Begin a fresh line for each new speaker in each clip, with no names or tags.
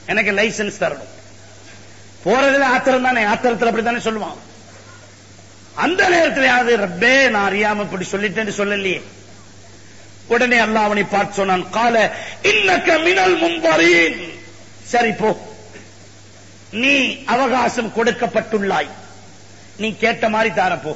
எனக்கு லைசன்ஸ் தரணும். போறதுல ஆத்திரம் தானே, ஆத்திரத்தில் அப்படித்தானே சொல்லுவான். அந்த நேரத்தில் யாரு ரப்பே நான் அறியாம இப்படி சொல்லிட்டேன்னு சொல்லலையே. உடனே அல்லாஹ் அவனை பார்த்து சொன்னான், கால இன்னக மினல் முன்தரீன். சரி போ, நீ அவகாசம் கொடுக்கப்பட்டுள்ளாய், நீ கேட்ட மாதிரி தாரப்போ.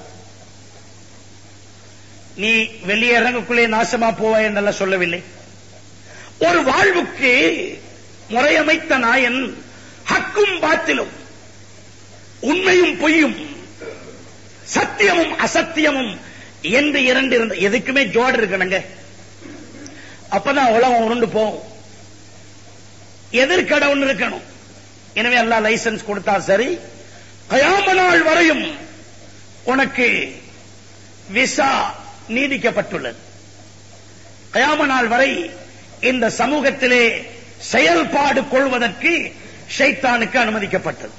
நீ வெளியே இறங்கக்குள்ளே நாசமா போவாய் என்றெல்லாம் சொல்லவில்லை. ஒரு வாழ்வுக்கு முறையமைத்த நாயன் ஹக்கும் பாத்திலும், உண்மையும் பொய்யும், சத்தியமும் அசத்தியமும் என்று இரண்டு இருந்த எதுக்குமே ஜோடு இருக்கணுங்க. அப்பதான் உலகம் உருண்டு போகும். எதிர்கடை ஒன்று இருக்கணும். எனவே அல்லாஹ் லைசன்ஸ் கொடுத்தா சரி, கயாம நாள் வரையும் உனக்கு விசா நீடிக்கப்பட்டுள்ளது. கயாம நாள் வரை இந்த சமூகத்திலே செயல்பாடு கொள்வதற்கு ஷைத்தானுக்கு அனுமதிக்கப்பட்டது.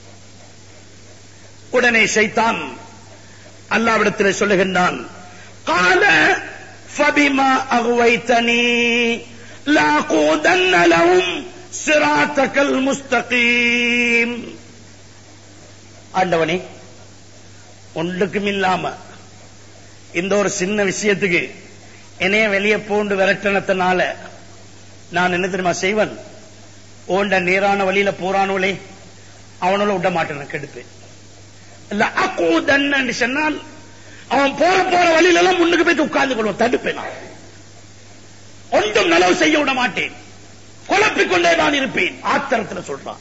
உடனே ஷைத்தான் அல்லாஹ்விடத்தில் சொல்லுகின்றான், கால ஃபபிமா அகுவைத்தனி லாகூதன்ன லஹும் சிராத்தகல் முஸ்தகீம். ஆண்டவனே, ஒன்றுக்கும் இல்லாம இந்த ஒரு சின்ன விஷயத்துக்கு என்னைய வெளியே போண்டு விரட்டனத்தினால நான் என்ன தெரியுமா செய்வன்? ஓண்ட நேரான வழியில போறானோலே அவனோட விட மாட்டேன், கெடுப்பேன். லாகூதன்ன சொன்னால் அவன் போற வழியில எல்லாம் முன்னுக்கு போய் உட்கார்ந்து கொள்வோம், தடுப்பேன். நான் ஒன்றும் நலவு செய்ய விட மாட்டேன், குழப்பிக் கொண்டே நான் இருப்பேன். ஆத்திரத்தில் சொல்றான்.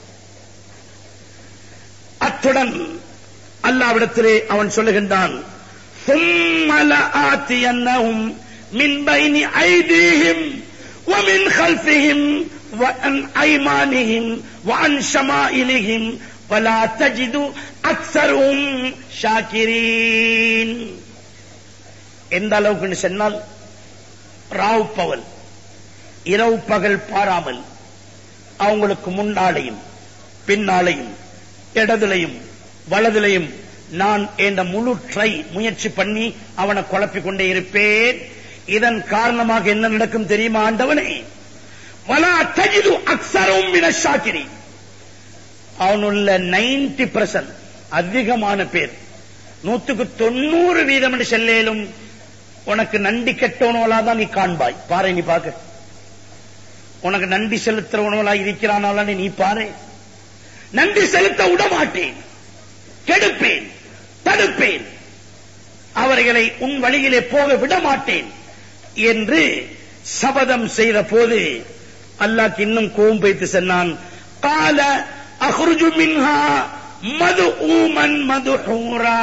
அத்துடன் அல்லாஹ்விடத்திலே அவன் சொல்லுகின்றான், ثُمَّ لَآتِيَنَّهُمْ مِنْ بَيْنِ أَيْدِيهِمْ وَمِنْ خَلْفِهِمْ وَعَنْ أَيْمَانِهِمْ وَعَنْ شَمَائِلِهِمْ وَلَا تَجِدُ أَكْثَرَهُمْ شَاكِرِينَ. எந்த அளவுக்கு சொன்னால், ராவ் பகல் இரவு பகல் பாராமல் அவங்களுக்கு முன்னாலையும் பின்னாலையும் இடதுலையும் வலதுலையும் நான் என்ற முழு முயற்சி பண்ணி அவனை குழப்பிக் கொண்டே இருப்பேன். இதன் காரணமாக என்ன நடக்கும் தெரியுமா ஆண்டவனே? வலா தஜிது அக்ஸரும் மினஷ் ஷாக்கிரீன். அவனுள்ள 90% அதிகமான பேர், 190% என்று செல்லேலும் உனக்கு நன்றி கெட்டவனோலாதான் நீ காண்பாய். பாரு, நீ பாக்க உனக்கு நன்றி செலுத்துறவனோலா இருக்கிறானால நீ பாரு. நன்றி செலுத்த விடமாட்டேன், கெடுப்பேன், தடுப்பேன், அவர்களை உன் வழியிலே போக விடமாட்டேன் என்று சபதம் செய்த போது அல்லாஹ் இன்னும் கோபம் வைத்து சொன்னான், கால அஹ்ருஜு மின்ஹா மதுஊமன் மதுஹூரா.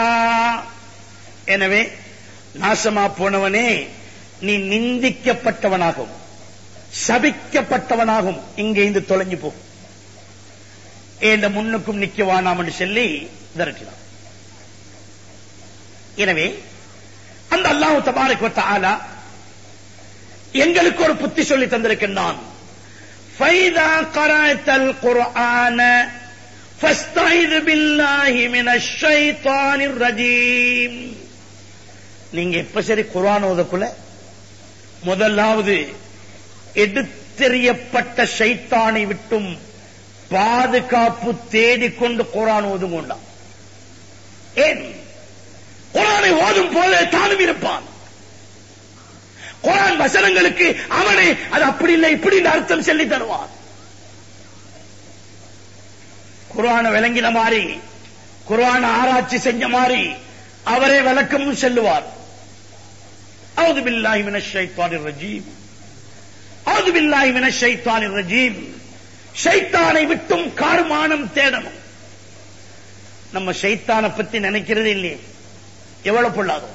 எனவே நாசமா போனவனே, நீ நிந்திக்கப்பட்டவனாகும், சபிக்கப்பட்டவனாகும், இங்கே இருந்து தொலைஞ்சு போ, இந்த முன்னுக்கும் நிக்க வேணாம் என்று சொல்லி விரட்டினான். எனவே அந்த அல்லாஹ் தபாரக வ தஆலா எங்களுக்கு ஒரு புத்தி சொல்லி தந்திருக்கின்றான். ஃபைதா கரஅத்தல் குர்ஆன ஃபஸ்தைது பில்லாஹி மினஷ் ஷைத்தானிர் ரஜீம். நீங்க எப்ப சரி குர்ஆன் ஓதக்குள்ள முதலாவது எடுத்தெறியப்பட்ட ஷைத்தானை விட்டும் பாதுகாப்பு தேடிக்கொண்டு குர்ஆன் ஓதுங்கொண்டான். ஏன்? குர்ஆனை ஓதும் போல தானும் இருப்பான். குர்ஆன் வசனங்களுக்கு அவனை அது அப்படி இல்லை இப்படி அர்த்தம் சொல்லி தருவான். குர்ஆனை விளங்கின மாதிரி, குர்ஆனை ஆராய்ச்சி செஞ்ச மாதிரி அவரே விளக்கமும் சொல்லுவார். அவுது பில்லாஹி மினஷ் ஷைத்தானிர் ரஜீம், அவுது பில்லாஹி மினஷ் ஷைத்தானிர் ரஜீம். ஷைத்தானை விட்டும் கார்மானம் தேடணும். நம்ம ஷைத்தானை பத்தி நினைக்கிறது இல்லையே, எவ்வளவு பொல்லாதோ.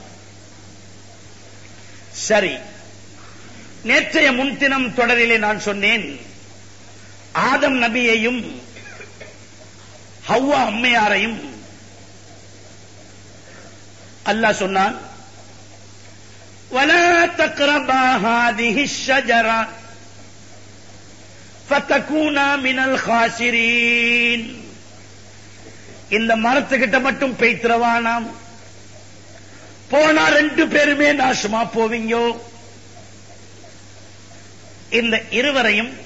சரி, நேற்றைய முன்தினம் தொடரிலே நான் சொன்னேன், ஆதம் நபியையும் ஹவ்வா அம்மையாரையும் அல்லாஹ் சொன்னான், وَلَا تَقْرَبَا هَذِهِ الشَّجَرَةَ فَتَكُونَا مِنَ الْخَاسِرِينَ. இந்த மரத்துக்கிட்ட மட்டும் பேய்த்திரவானாம், போனா 2 பேருமே நாசமா போவீங்கோ. இந்த இருவரையும்